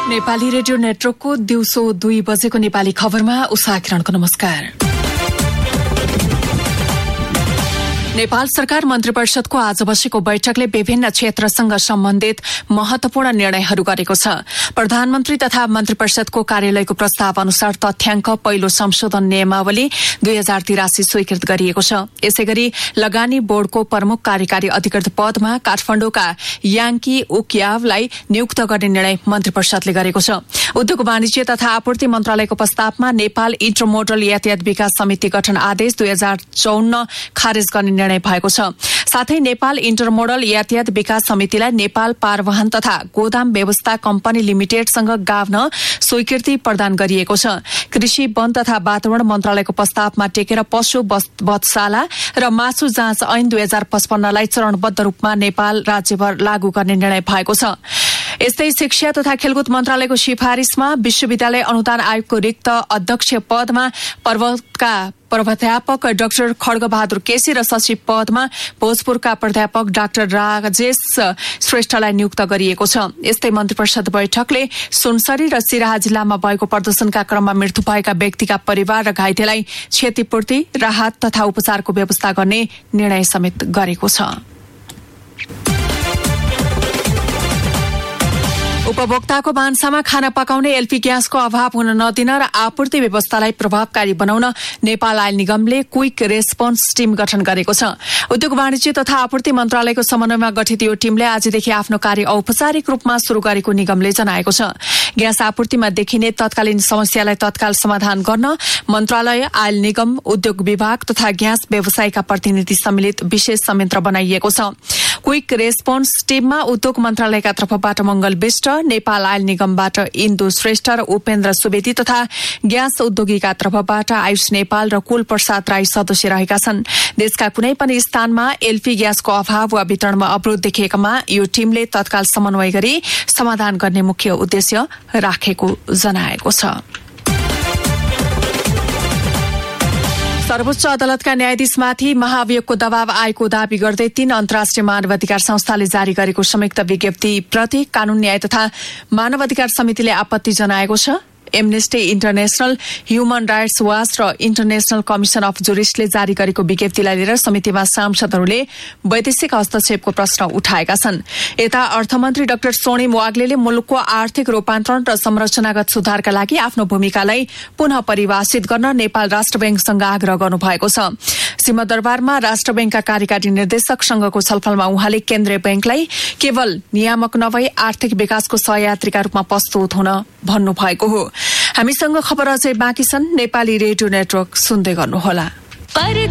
Nepali radio नेटवर्कको दिउँसो 2 बजेको नेपाली खबरमा उषा किरणको नमस्कार। नेपाल सरकार मन्त्री परिषदको आज बसेको बैठकले विभिन्न क्षेत्रसँग सम्बन्धित महत्वपूर्ण निर्णयहरू गरेको छ। प्रधानमन्त्री तथा मन्त्री परिषदको कार्यालयको प्रस्ताव अनुसार तथ्याङ्क पहिलो संशोधन नियमावली 2083 स्वीकृत गरिएको छ। यसैगरी लगानी बोर्डको प्रमुख कार्यकारी अधिकृत पदमा काठमाडौँका याङ्की उक्यावलाई नियुक्त गर्ने निर्णय मन्त्री परिषदले गरेको छ। उद्योग वाणिज्य तथा आपूर्ति मन्त्रालयको प्रस्तावमा नेपाल इन्टरमोडल यातायात विकास समिति गठन आदेश 2054 खारेज गर्ने निर्णय भएको छ। साथै नेपाल इन्टरमोडल यातायात विकास समितिलाई नेपाल पारवहन तथा गोदाम व्यवस्था कम्पनी लिमिटेडसँग गाभ्न स्वीकृति प्रदान गरिएको छ। कृषि वन तथा वातावरण मन्त्रालयको प्रस्तावमा टेकेर पशु वधशाला र मासु जाँच ऐन 2055 लाई चरणबद्ध रूपमा नेपाल राज्यभर लागू गर्ने निर्णय भएको छ। यस्तै शिक्षा तथा खेलकुद मन्त्रालयको सिफारिशमा विश्वविद्यालय अनुदान आयोगको रिक्त अध्यक्ष पदमा पर्वतका प्राध्यापक डाक्टर खड्गबहादुर केसी र सचिव पदमा भोजपुरका प्राध्यापक डाक्टर राजेश श्रेष्ठलाई नियुक्त गरिएको छ। यस्तै मन्त्री परिषद बैठकले सुनसरी र सिराहा जिल्लामा भएको प्रदर्शनका क्रममा मृत्यु भएका व्यक्तिका परिवार र घाइतेलाई क्षतिपूर्ति, राहत तथा उपचारको व्यवस्था गर्ने निर्णय समेत गरेको छ। उपभोक्ताको भान्सामा खाना पकाउने एलपी ग्यासको अभाव हुन नदिन र आपूर्ति व्यवस्थालाई प्रभावकारी बनाउन नेपाल आयल निगमले क्विक रेस्पोन्स टीम गठन गरेको छ। उद्योग वाणिज्य तथा आपूर्ति मन्त्रालयको समन्वयमा गठित यो टीमले आजदेखि आफ्नो कार्य औपचारिक रूपमा शुरू गरेको निगमले जनाएको छ। ग्यास आपूर्तिमा देखिने तत्कालीन समस्यालाई तत्काल समाधान गर्न मन्त्रालय, आयल निगम, उद्योग विभाग तथा ग्यास व्यवसायका प्रतिनिधि सम्मिलित विशेष संयन्त्र बनाइएको छ। क्विक रेस्पोन्स टीममा उद्योग मन्त्रालयका तर्फबाट मंगल विष्ट, नेपाल आयल निगमबाट इन्दु श्रेष्ठ र उपेन्द्र सुवेदी तथा ग्यास उद्योगीका तर्फबाट आयुष नेपाल र कुल प्रसाद राई सदस्य रहेका छन्। देशका कुनै पनि स्थानमा एलपी ग्यासको अभाव वा वितरणमा अवरोध देखिएकामा यो टीमले तत्काल समन्वय गरी समाधान गर्ने मुख्य उद्देश्य राखेको जनाएको छ। सर्वोच्च अदालतका न्यायाधीशमाथि महाभियोगको दबाव आएको दावी गर्दै 3 अन्तर्राष्ट्रिय मानवाधिकार संस्थाले जारी गरेको संयुक्त विज्ञप्तिप्रति कानून न्याय तथा मानवाधिकार समितिले आपत्ति जनाएको छ। Amnesty international, human rights watch र इन्टरनेशनल कमिशन अफ जुरिस्टले जारी गरेको विज्ञप्तिलाई लिएर समितिमा सांसदहरूले वैदेशिक हस्तक्षेपको प्रश्न उठाएका छन्। यता अर्थमन्त्री डाक्टर सोनिम वाग्लेले मुलुकको आर्थिक रूपान्तरण र संरचनागत सुधारका लागि आफ्नो भूमिकालाई पुनः परिभाषित गर्न नेपाल राष्ट्र बैंकसँग आग्रह गर्नुभएको छ। सिंहदरबारमा राष्ट्र बैंकका कार्यकारी निर्देशकसँगको छलफलमा उहाँले केन्द्रीय बैंकलाई केवल नियामक नभई आर्थिक विकासको सहयात्रीका रूपमा प्रस्तुत हुन भन्नुभएको हो। हामीसँग खबर अझै बाँकी छन्। नेपाली रेडियो नेटवर्क सुन्दै गर्नुहोला।